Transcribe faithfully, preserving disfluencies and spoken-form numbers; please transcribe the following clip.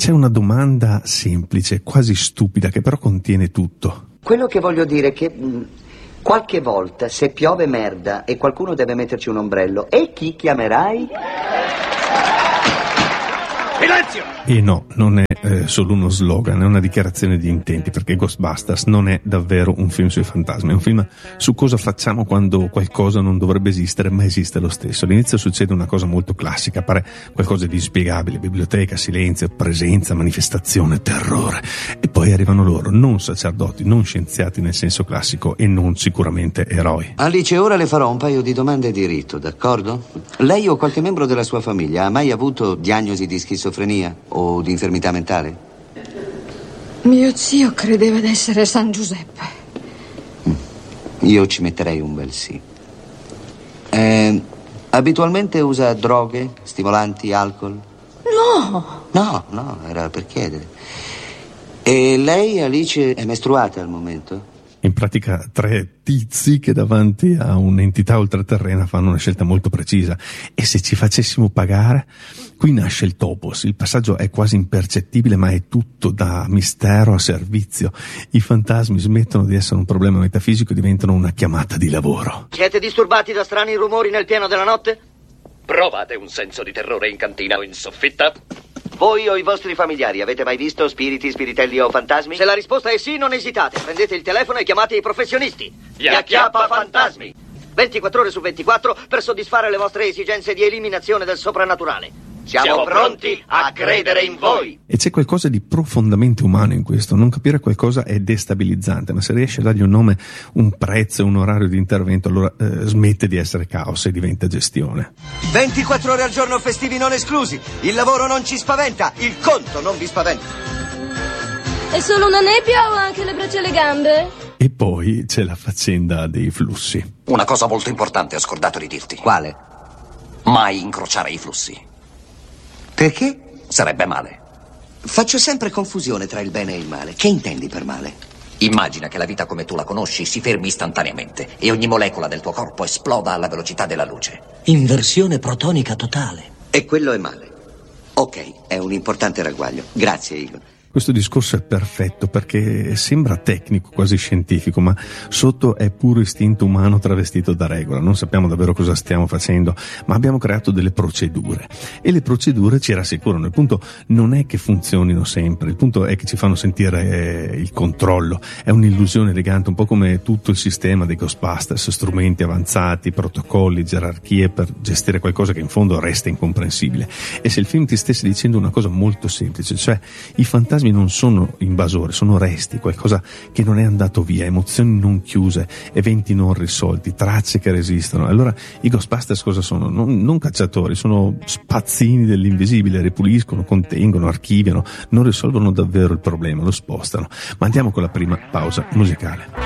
c'è una domanda semplice, quasi stupida, che però contiene tutto. Quello che voglio dire è che mh, qualche volta, se piove merda e qualcuno deve metterci un ombrello, e chi chiamerai? Silenzio! E no, non è eh, solo uno slogan, è una dichiarazione di intenti, perché Ghostbusters non è davvero un film sui fantasmi, è un film su cosa facciamo quando qualcosa non dovrebbe esistere, ma esiste lo stesso. All'inizio succede una cosa molto classica, pare qualcosa di inspiegabile: biblioteca, silenzio, presenza, manifestazione, terrore. E poi arrivano loro, non sacerdoti, non scienziati nel senso classico e non sicuramente eroi. Alice, ora le farò un paio di domande di rito, d'accordo? Lei o qualche membro della sua famiglia ha mai avuto diagnosi di schizofrenia o di infermità mentale? Mio zio credeva di essere San Giuseppe. Io ci metterei un bel sì. Eh, abitualmente usa droghe, stimolanti, alcol? No! No, no, era per chiedere. E lei, Alice, è mestruata al momento? In pratica tre tizi che davanti a un'entità ultraterrena fanno una scelta molto precisa. E se ci facessimo pagare? Qui nasce il topos, il passaggio è quasi impercettibile, ma è tutto da mistero a servizio. I fantasmi smettono di essere un problema metafisico e diventano una chiamata di lavoro. Siete disturbati da strani rumori nel pieno della notte? Provate un senso di terrore in cantina o in soffitta? Voi o i vostri familiari avete mai visto spiriti, spiritelli o fantasmi? Se la risposta è sì, non esitate. Prendete il telefono e chiamate i professionisti. Gli acchiappa fantasmi. ventiquattro ore su ventiquattro per soddisfare le vostre esigenze di eliminazione del soprannaturale. Siamo, Siamo pronti a credere in voi. E c'è qualcosa di profondamente umano in questo. Non capire qualcosa è destabilizzante, ma se riesci a dargli un nome, un prezzo e un orario di intervento, allora eh, smette di essere caos e diventa gestione. ventiquattro ore al giorno, festivi non esclusi. Il lavoro non ci spaventa, il conto non vi spaventa. È solo una nebbia o anche le braccia e le gambe? E poi c'è la faccenda dei flussi. Una cosa molto importante ho scordato di dirti. Quale? Mai incrociare i flussi. Perché? Sarebbe male. Faccio sempre confusione tra il bene e il male. Che intendi per male? Immagina che la vita come tu la conosci si fermi istantaneamente e ogni molecola del tuo corpo esploda alla velocità della luce. Inversione protonica totale. E quello è male. Ok, è un importante ragguaglio. Grazie, Igor. Questo discorso è perfetto perché sembra tecnico, quasi scientifico, ma sotto è puro istinto umano travestito da regola. Non sappiamo davvero cosa stiamo facendo, ma abbiamo creato delle procedure e le procedure ci rassicurano. Il punto non è che funzionino sempre, il punto è che ci fanno sentire eh, il controllo. È un'illusione elegante, un po' come tutto il sistema dei Ghostbusters: strumenti avanzati, protocolli, gerarchie per gestire qualcosa che in fondo resta incomprensibile. E se il film ti stesse dicendo una cosa molto semplice, cioè i fantasmi non sono invasori, sono resti, qualcosa che non è andato via, emozioni non chiuse, eventi non risolti, tracce che resistono. Allora i Ghostbusters cosa sono? Non, non cacciatori, sono spazzini dell'invisibile, ripuliscono, contengono, archiviano, non risolvono davvero il problema, lo spostano. Ma andiamo con la prima pausa musicale.